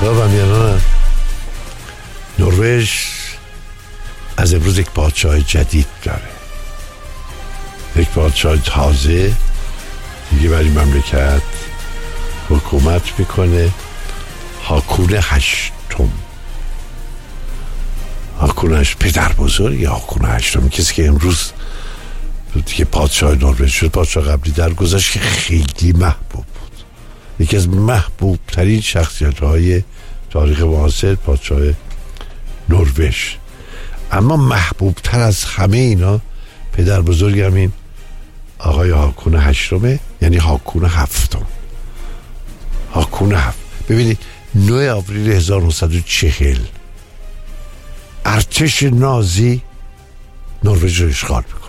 بمیانان نروژ از امروز یک پادشاه جدید داره، یک پادشاه تازه دیگه برای مملکت حکومت میکنه. هاکون هشتم، هاکونش پدر بزرگ هاکون هشتم، کسی که امروز دیگه پادشاه نروژ شد. پادشاه قبلی در گذشت که خیلی محبوب بود، یکی از محبوب ترین شخصیت های تاریخ معاصر، پادشاه نروژ. اما محبوب تر از همه اینا پدر بزرگ همین آقای هاکون هشتمه، یعنی هاکون هفتم. هاکون هفت. ببینید 9 آوریل 1940 ارتش نازی نروژ رو اشغال میکنه.